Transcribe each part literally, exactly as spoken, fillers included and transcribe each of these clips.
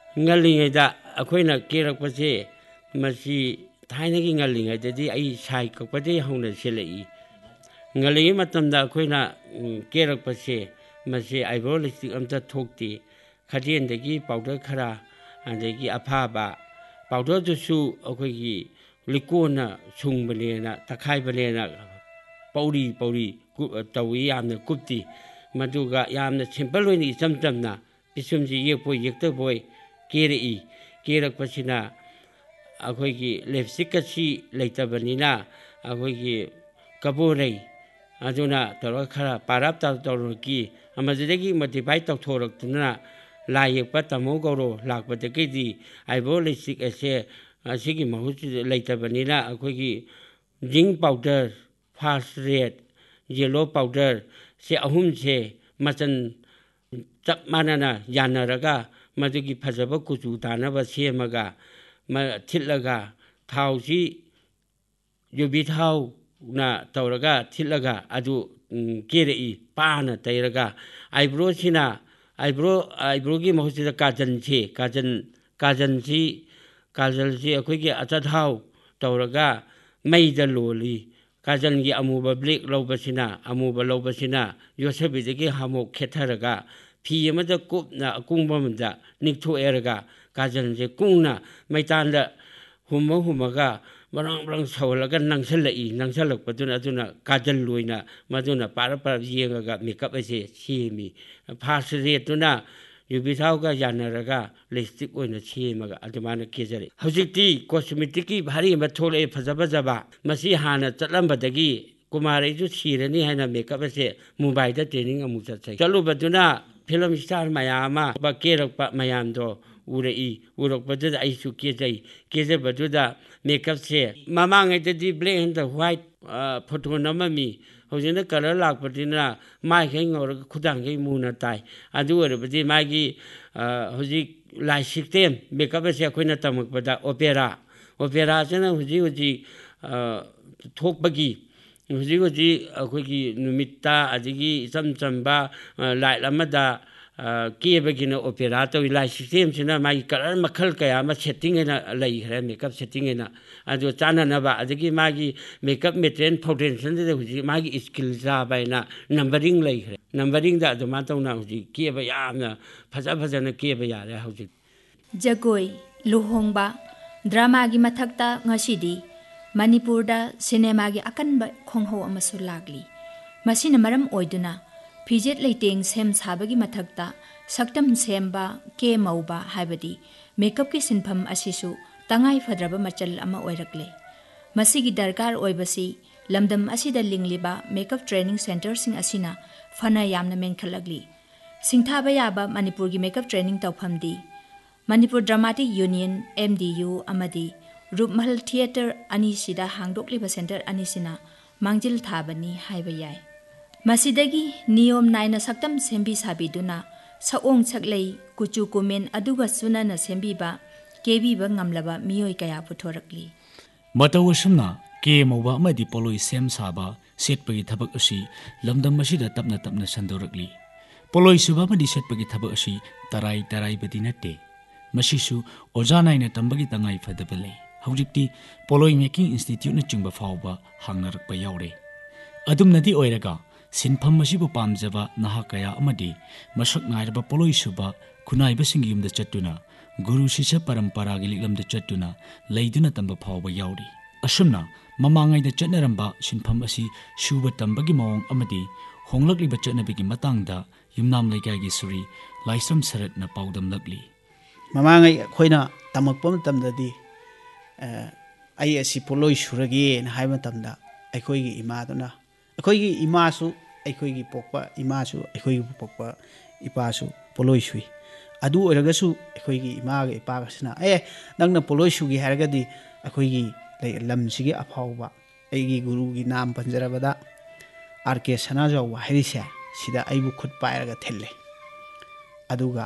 ngaliꯉꯩꯗ ꯑꯩꯈꯣꯏꯅ ꯀꯦꯔꯛꯄꯁꯦ ꯃꯁꯤ ꯊꯥꯏꯅꯒꯤ ꯉꯜꯂꯤꯉꯩꯗꯗꯤ ꯑꯩ ꯁꯥꯏ ꯀꯛꯄꯗꯒꯤ ꯍꯧꯅ ꯁꯦꯠꯂꯛꯏ ꯉꯜꯂꯤꯉꯩ ꯃꯇꯝꯗ ꯑꯩꯈꯣꯏꯅ ꯀꯦꯔꯛꯄꯁꯦ ꯃꯁꯤ ꯑꯥꯏꯕ꯭ꯔꯣ ꯂꯤꯞꯁꯇꯤꯛ ꯑꯝꯇ ꯊꯣꯛꯇꯦ ꯈꯗꯦꯟꯗꯒꯤ ꯄꯥꯎꯗꯔ ꯈꯔ ꯑꯗꯒꯤ ꯑꯐꯥꯕ ꯄꯥꯎꯗꯔꯗꯨꯁꯨ ꯑꯩꯈꯣꯏꯒꯤ ꯂꯤꯀꯣꯟꯅ ꯁꯨꯡꯕꯅꯦꯅ ꯇꯛꯈꯥꯏꯕꯅꯦꯅ ꯄꯧꯔꯤ ꯄꯧꯔꯤ ꯇꯧꯏ ꯌꯥꯝꯅ ꯀꯨꯞꯇꯤ ꯃꯗꯨꯒ ꯌꯥꯝꯅ ꯁꯤꯝꯄꯜ ꯑꯣꯏꯅ ꯏꯆꯝ ꯆꯝꯅ ꯄꯤꯁꯨꯝꯁꯤ ꯌꯦꯛꯄꯣꯏ ꯌꯦꯛꯇꯕꯣꯏ ꯀꯦꯔꯛꯏ ꯀꯦꯔꯛꯄꯁꯤꯅ ꯑꯩꯈꯣꯏꯒꯤ ꯂꯤꯞꯁꯇꯤꯛꯀꯁꯤ ꯂꯩꯇꯕꯅꯤꯅ ꯑꯩꯈꯣꯏꯒꯤ ꯀꯕꯣꯔꯩ ꯑꯗꯨꯅ ꯇꯧꯔꯒ ꯈꯔ ꯄꯥꯔꯞ ꯇꯧꯔꯛꯈꯤ ꯑꯃꯗꯨꯗꯒꯤ ꯃꯣꯗꯤꯐꯥꯏ ꯇꯧꯊꯣꯔꯛꯇꯨꯅ ꯂꯥꯏ ꯌꯦꯛꯄ ꯇꯝꯃꯣ ꯒꯧꯔꯣ ꯂꯥꯛꯄꯗꯒꯤꯗꯤ ꯑꯥꯏꯕ꯭ꯔꯣ ꯂꯤꯞꯁꯇꯤꯛ ꯑꯁꯦ ꯑꯁꯤꯒꯤ ꯃꯍꯨꯠꯁꯤꯗ ꯂꯩꯇꯕꯅꯤꯅ ꯑꯩꯈꯣꯏꯒꯤ ꯖꯤꯡ ꯄꯥꯎꯗꯔ ꯐꯥꯁ ꯔꯦꯠ ꯌꯦꯜꯂꯣ ꯄꯥꯎꯗꯔ ꯁꯤ ꯑꯍꯨꯝꯁꯦ ꯃꯆꯟ ꯆꯞ ꯃꯥꯟꯅꯅ ꯌꯥꯅꯔꯒ ꯃꯗꯨꯒꯤ ꯐꯖꯕ ꯀꯨꯆꯨ ꯇꯥꯅꯕ ꯁꯦꯝꯃꯒ ꯊꯤꯠꯂꯒ ꯊꯥꯎꯁꯤ ꯌꯨꯕꯤ ꯊꯥꯎꯅ ꯇꯧꯔꯒ ꯊꯤꯠꯂꯒ ꯑꯗꯨ ꯀꯦꯔꯛꯏ ꯄꯥꯅ ꯇꯩꯔꯒ ꯑꯥꯏꯕ꯭ꯔꯣꯁꯤꯅ आईब्रो आईब्रो की महुसीद काजन से काजन काजन से काजल से अखोई अचाथाव तौरगा मईद लोली काजन की अमूब ब्लेक लौबसिना अमूब लौबसिना योसबिदगी हमोक खेथरगा फी अमद कुपना अकुंबमदा निक्थोएरगा काजन से कुंगना मैतानदा हुम हुमगा मरंग मरंग सौलगा नंगसलई नंगसलकपदुना अदुना काजल लोइना मदुना पार पार येंगा मेकअप असे सेमी फास्ट रेटुना युबिथावगा यानरगा लिपस्टिक ओइना सेमगा अदुमाना केजरे हौजिक्ति कॉस्मेटिक की भारी म थोले फजा फजाबा मसी हाना चलंबदगी कुमारैजु सिरनी हाना मेकअप असे मुंबई दा ट्रेनिंग अमु चलै चलुबदुना फिल्म स्टार मयामा बकेरक मयामदो उरई उरकपदुदा आइसु केजै केजबदुदा मेकअप से ममांगैददी black and white photo Namami हौजिना colour लाकपदिना माइखै ngौरग खुदांगै मुना ताई अदु ओरबदि मागी हौजि लाइ सिस्टम मेकअप से अखोइना तमकपदा ओपेरा ओपेरा जना हौजि हौजि थोकपगी हौजि हौजि अखोइगी नुमित्ता अदिगी इचम चंबा लाइट अमदा केबगिना ओपेरा तो लाइ सिस्टम सिना मागी कलर मखल कया मा सेटिंग एना लई खरे मेकअप सेटिंग एना अदु चाननबा अदिगी मागी मेकअप मेटेरियल फाउंडेशन दे हुजि मागी स्किल जाबायना नंबरिंग लई खरे नंबरिंग दा अदु मा तौना हुजि केबा यामना फजा फजाना केबा यारे हुजि जगोई लुहोंगबा ड्रामा गी मथक्ता ngasidi manipur da cinema gi akanba khongho amasu lagli masina maram oiduna fidget लेटेंग same साबगी मथक्ता सक्तम सेमबा के मौबा हाइबदी मेकअप की सिनफम असिसु तंगाई फद्रब मचल अमा ओइरकले मसिगी दरकार ओइबसी लमदम असिदा लिंगलिबा मेकअप ट्रेनिंग सेंटर सिंग असिना फना यामना मेंखलगली सिंथाबा याबा मणिपुर की makeup training तौफमदी Manipur dramatic union MDU अमदी रूपमहल theatre अनिसिदा हांगदोकलिबा centre अनिसिना मांगजिल थाबनी हाइबा याय मसिदगी नियम नाइना सक्तम सेंबी साबिदुना सओंग सकलै कुचु कुमेन अदुगा सुनाना सेंबीबा केबीबा ngamlaba मियोय कया पुथोरकली मतवसमना के मौबा अमदि पोलोय सेम साबा सेटपगी थबक असि लमदम मसिदा तपना तपना संदोरकली पोलोय सुबा मदि सेटपगी थबक असि तराई तराई बदि नटे मसिसु ओजा नाइना तंबगी तंगाई फदबले हौजिक्ति पोलोय मेकिंग इंस्टीट्यूट न चिंबा फावबा हांगनरकपा यावरे अदुमनदि ओइरगा सिनफम मसिबु पामजबा नहा कया अमदि मसक नाइरबा पोलोय सुबा खुनाइबा सिंग युमदा चट्टुना गुरु शिष्य परंपरा गी लिगलमदा चट्टुना लेइदुना तंबा फावबा यावरी असुमना ममांगैदा चट्नरंबा सिनफम असि सुबा तंबगी मवंग अमदि होंगलकलिबा चट्नबिगी मतंगदा युमनाम लेकाइगी सुरी लाइसम सरतना पाउदम लकली ममांगै खोइना तमकपा मतमददि आई असि पोलोय सुरगे ना हाइबा तमदा अखोइगी इमादुना अखोइगी इमासु अखोइगी पोकपा इमासु अखोइगी पोकपा इपासु पोलोय सुई अदु ओरगसु अखोइगी इमागा इपागसना ए नंगना पोलोय सुगी हारगदि अखोइगी लमसिगी अफावबा अइगी गुरुगी नाम पंजरबदा आर के सनाजाव हारिसे सिदा अइबु खुद पायरगा थेल्ले अदुगा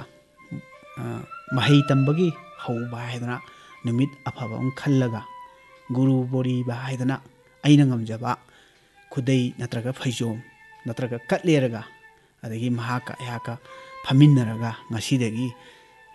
महै तंबगी हौबा हाइदना नुमित अफाबा खल्लगा गुरु बोरी बा हाइदना अइना ngamjaba खुदै नत्रगा फैजोम नत्रगा कटलेरगा अदगी महाका याका फमिन्नरगा ngasiदगी